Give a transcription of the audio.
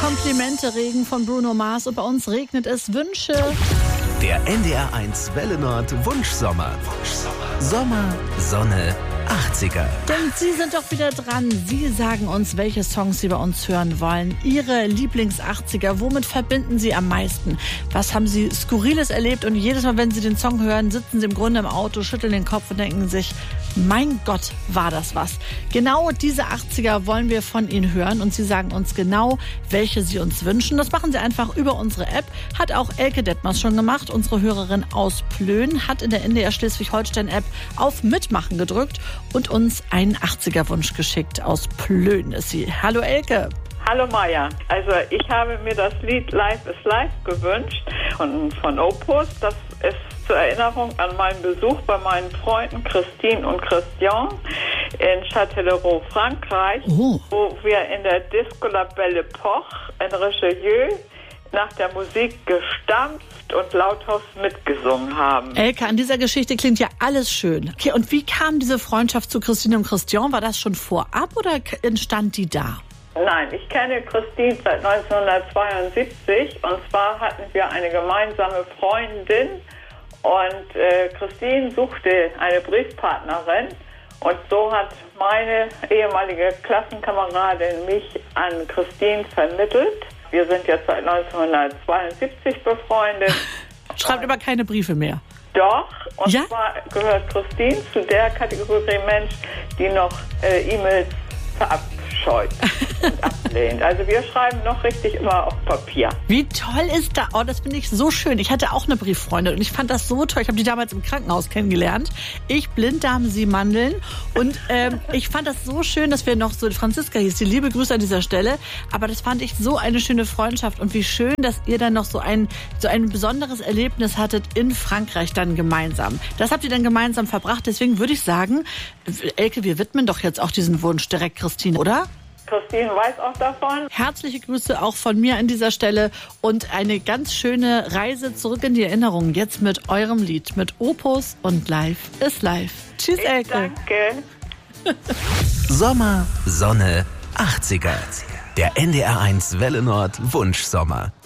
Komplimente-Regen von Bruno Mars und bei uns regnet es Wünsche. Der NDR1 Welle Nord Wunschsommer. Sommer, Sonne, 80er. Denn Sie sind doch wieder dran. Sie sagen uns, welche Songs Sie bei uns hören wollen. Ihre Lieblings-80er. Womit verbinden Sie am meisten? Was haben Sie Skurriles erlebt? Und jedes Mal, wenn Sie den Song hören, sitzen Sie im Grunde im Auto, schütteln den Kopf und denken sich, mein Gott, war das was. Genau diese 80er wollen wir von Ihnen hören. Und Sie sagen uns genau, welche Sie uns wünschen. Das machen Sie einfach über unsere App. Hat auch Elke Detmers schon gemacht. Unsere Hörerin aus Plön hat in der NDR Schleswig-Holstein-App auf Mitmachen gedrückt und uns einen 80er-Wunsch geschickt. Aus Plön ist sie. Hallo Elke. Hallo Maja. Also ich habe mir das Lied Life is Life gewünscht von Opus. Das ist zur Erinnerung an meinen Besuch bei meinen Freunden Christine und Christian in Châtellerault, Frankreich, wo wir in der Disco La Belle Epoque in Richelieu nach der Musik gestampft und lauthaus mitgesungen haben. Elke, an dieser Geschichte klingt ja alles schön. Okay, und wie kam diese Freundschaft zu Christine und Christian? War das schon vorab oder entstand die da? Nein, ich kenne Christine seit 1972 und zwar hatten wir eine gemeinsame Freundin und Christine suchte eine Briefpartnerin und so hat meine ehemalige Klassenkameradin mich an Christine vermittelt. Wir sind jetzt seit 1972 befreundet. Schreibt aber keine Briefe mehr. Doch, und ja? zwar gehört Christine zu der Kategorie Mensch, die noch E-Mails verabscheut und ablehnt. Also wir schreiben noch richtig immer auf Papier. Wie toll ist das? Oh, das finde ich so schön. Ich hatte auch eine Brieffreundin und ich fand das so toll. Ich habe die damals im Krankenhaus kennengelernt. Ich Blinddarm, sie Mandeln. Und ich fand das so schön, dass wir noch so, Franziska hieß die, liebe Grüße an dieser Stelle. Aber das fand ich so eine schöne Freundschaft und wie schön, dass ihr dann noch so ein besonderes Erlebnis hattet in Frankreich dann gemeinsam. Das habt ihr dann gemeinsam verbracht. Deswegen würde ich sagen, Elke, wir widmen doch jetzt auch diesen Wunsch direkt Christine, oder? Christine weiß auch davon. Herzliche Grüße auch von mir an dieser Stelle und eine ganz schöne Reise zurück in die Erinnerung. Jetzt mit eurem Lied, mit Opus und Life is Life. Tschüss, Elke. Danke. Sommer, Sonne, 80er. Der NDR1 Welle Nord Wunschsommer.